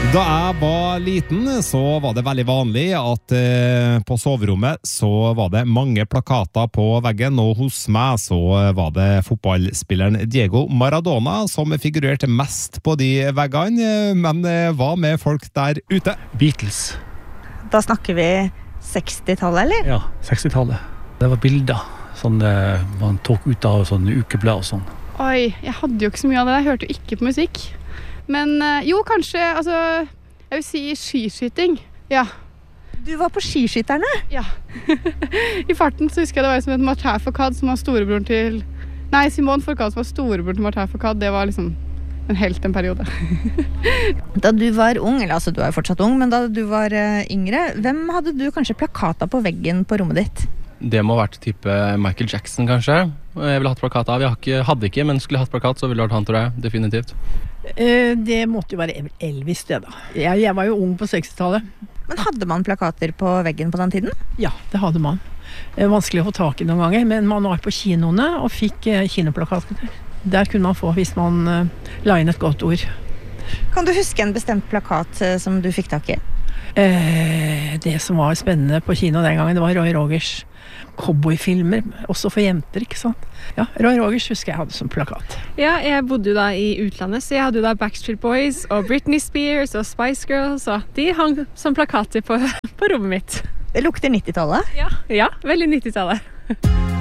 Da jeg var liten, så var det veldig vanlig at på soverommet så var det mange plakater på veggen, og hos meg så var det fotballspilleren Diego Maradona som figurerte mest på de veggene, men hva med folk der ute? Beatles. Da snakker vi 60-tallet, eller? Ja, 60-tallet. Det var bilder som man tok ut av sånne ukeblad og sånn. Oi, jeg hadde jo ikke så mye av det. Jeg hørte jo ikke på musikk. Men jo, kanskje, altså, jeg vil si skiskyting. Ja. Du var på skiskytterne? Ja. I farten så husker jeg det var som et Martin Fourcade som var storebroren til... Nei, Simon Fourcade som var storebroren til Martin Fourcade. Det var liksom en helt en periode. Da du var ung, eller altså du er jo fortsatt ung, men da du var yngre, hvem hadde du kanskje plakater på veggen på rommet ditt? Det må ha vært type Michael Jackson, kanskje. Jeg ville hatt plakat av. Hadde ikke, men skulle hatt plakat, så ville det vært han, tror jeg. Definitivt. Det måtte jo være Elvis, det da. Jeg var jo ung på 60-tallet. Men hadde man plakater på veggen på den tiden? Ja, det hadde man. Vanskelig å få tak i noen ganger, men man var på kinoene og fikk kinoplakater. Der kunne man få hvis man la inn et godt ord. Kan du huske en bestemt plakat som du fikk tak i? Det som var spennende på kino den gangen, det var Roy Rogers cowboyfilmer, også for jenter, ikke sant? Ja, Roy Rogers husker jeg hadde som plakat. Ja, jeg bodde jo da i utlandet, så jeg hadde jo da Backstreet Boys og Britney Spears og Spice Girls, og de hang som plakater på rommet mitt. Det lukter 90-tallet? Ja, veldig 90-tallet.